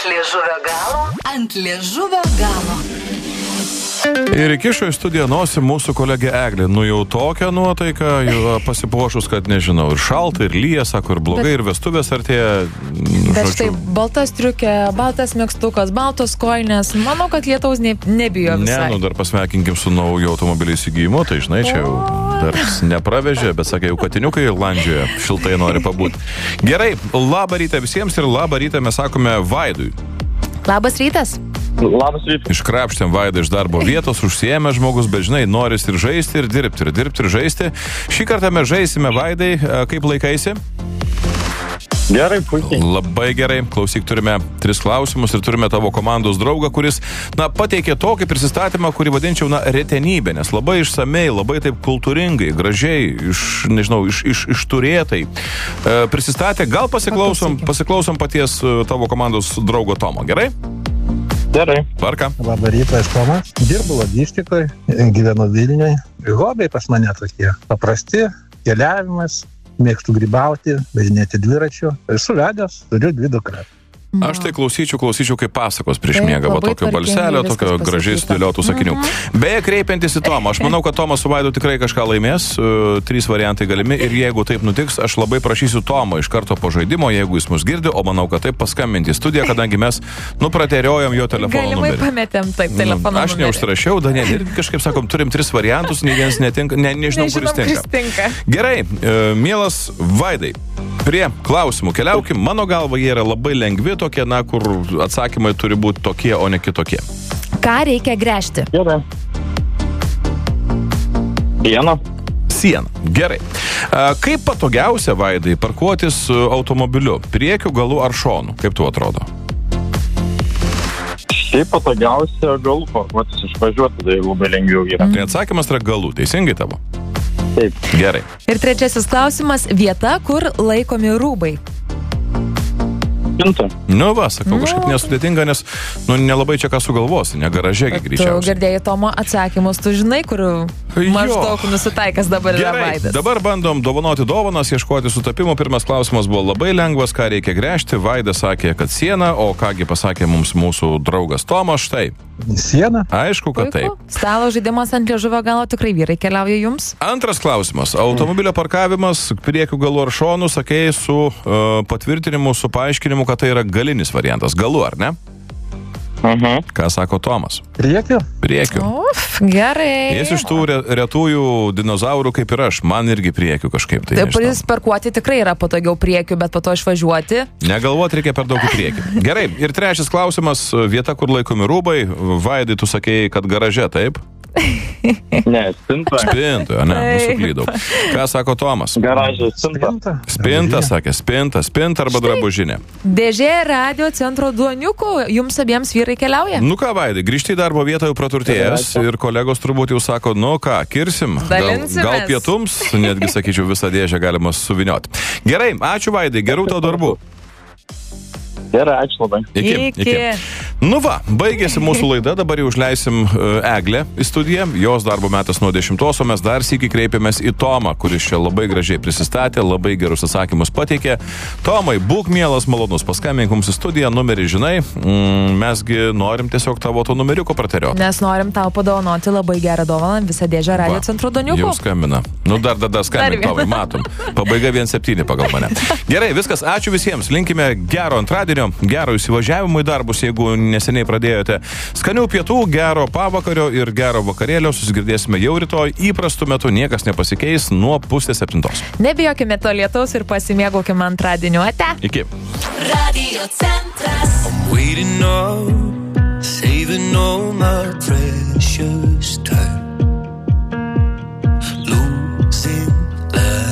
liežuvio galo. Ant liežuvio galo. Ir įkišo į studiją nosį mūsų kolegė Eglė. Nu jau tokia nuotaika, jau pasipuošus, kad nežinau, ir šalta, ir lyja, sako, ir blogai, ir vestuvės artėja. Bet štai baltas triukė, baltas mėgstukas, baltos kojinės. Manau, kad lietaus nebijo visai. Ne, dar pasveikinkim su nauju automobiliu įsigijimu, tai žinai, čia jau dar nepravežė, bet sakė, jau katiniukai landžioje, šiltai nori pabūti. Gerai, labą rytą visiems ir labą rytą mes sakome Vaidui. Labas rytas. Labas rytas. Iškrapštėm Vaidą iš darbo vietos, užsiėmė žmogus, bet žinai, noris ir žaisti, ir dirbti, ir žaisti. Šį kartą mes žaisime, Vaidai, kaip laikaisi? Gerai, puikiai. Labai gerai. Klausyk, turime 3 klausimus ir turime tavo komandos draugą, kuris, pateikė tokį prisistatymą, kurį vadinčiau, retenybė, nes labai išsamei, labai taip kultūringai, gražiai, išturėtai prisistatė. Gal pasiklausom paties tavo komandos draugo Tomo, gerai? Gerai. Tvarka. Labą rytą, aš Tomas. Dirbu logistikoje, gyvenu Vilniuje. Hobiai pas mane tokie paprasti, keliavimas, mėgstu grybauti, važinėti dviračiu. Esu vedęs, turiu 2 dukras. Aš tai klausyčiau kaip pasakos prieš miegą, tokio balselio, tokio gražiai sudėliotų sakinių. Beje, kreipiantis į Tomą, aš manau, kad Tomas su Vaidu tikrai kažką laimės, 3 variantai galimi ir jeigu taip nutiks, aš labai prašysiu Tomą iš karto po žaidimo, jeigu jis mus girdi, o manau, kad taip paskambinti į studiją, kadangi mes nuprateriojom jo telefono numerį. Galimai pametėm taip telefono numerį. Aš neužsirašiau, Daniel, ir kažkaip sakom, turim 3 variantus, nei vienas netinka, nežinau, kuris tinka. Gerai, mielas Vaidai, prie klausimų keliaukim. Mano galva, jie yra labai lengvi, tokie, kur atsakymai turi būti tokie, o ne kitokie. Ką reikia gręžti? Gerai. Siena. Gerai. Kaip patogiausia, Vaidai, parkuotis automobiliu? Priekiu, galu ar šonu? Kaip tu atrodo? Šiaip patogiausia galu parkuotis, išvažiuoti, tai labai lengviau yra. Tai atsakymas yra galu, teisingai tavo? Taip. Gerai. Ir trečiasis klausimas, vieta, kur laikomi rūbai. Spinta. Sakau, kažkaip nesudėtinga, nes nelabai čia ką sugalvosi, ne garažėgi greičiausiai. Tu girdėjai Tomo atsakymus, tu žinai, kur maždaug nusitaikas dabar yra Vaidas. Dabar bandom dovanoti dovanas, ieškoti sutapimų. Pirmas klausimas buvo labai lengvas, ką reikia gręžti. Vaidas sakė, kad siena, o kągi pasakė mums mūsų draugas Tomas, štai. Siena? Aišku, kad taip. Stalo žaidimas ant liežuvio galo tikrai vyrai keliauja jums. Antras klausimas. Automobilio parkavimas priekiu galu ar šonu, sakėjai su patvirtinimu, su paaiškinimu, kad tai yra galinis variantas. Galu, ar ne? Ką sako Tomas? Priekiu. Gerai. Jis iš tų retųjų dinozaurų kaip ir aš. Man irgi priekiu kažkaip. Tai parkuoti tikrai yra patogiau priekiu, bet po to išvažiuoti. Negalvoti reikia per daug į priekį. Gerai. Ir trečias klausimas. Vieta, kur laikomi rūbai. Vaidai, tu sakėjai, kad garaže, taip? Ne, spintoje. Spintoje, ne, nusuklydau. Ką sako Tomas? Garažė, spinta. Spinta, sakė, spinta arba drabužinė. Dėžė radio centro duoniukų, jums abiems vyrai keliauja? Ką, Vaidai, grįžti į darbo vietą jau praturtėjęs ir kolegos turbūt jau sako, ką, kirsim? Gal pietums, netgi sakyčiau, visą dėžę galima suvinioti. Gerai, ačiū Vaidai, gerų tau darbų. Gerai, ačiū labai. Iki. Baigėsi mūsų laida, dabar jau užleisim Eglę į studiją, jos darbo metas nuo 10, o mes dar sykį kreipėmės į Tomą, kuris čia labai gražiai prisistatė, labai gerus atsakymus pateikė. Tomai, būk mielas, malonus, paskambink mums į studiją, numerį žinai, mesgi norim tiesiog tavo to numeriuko praterioti. Nes norim tau padovanoti labai gerą dovaną, visą dėžę radio centro duoniukų. Jau skambina. Dar skambink, Tomai, matom. Pabaiga 1-7 pagal mane. Gerai, viskas, ačiū visiems, linkime gero antradienio, gero įsivažiavimo į darbus, jeigu neseniai pradėjote. Skanių pietų, gero pavakario ir gero vakarėlio. Susigirdėsime jau rytoj. Įprastu metu niekas nepasikeis nuo 6:30. Nebijokime to lietaus ir pasimėgaukime antradienio. Ate. Iki. Radio centras. I'm waiting up, saving all my precious